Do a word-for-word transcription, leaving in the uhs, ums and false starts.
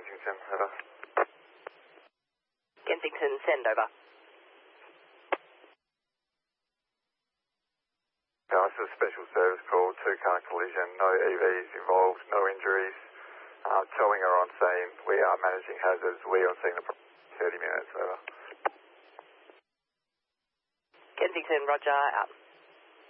Kensington, over. Kensington, send over. Yeah, this is a special service call, two-car collision, no E Vs involved, no injuries. Uh, towing are on scene. We are managing hazards. We are on scene in thirty minutes, over. Kensington, roger, out.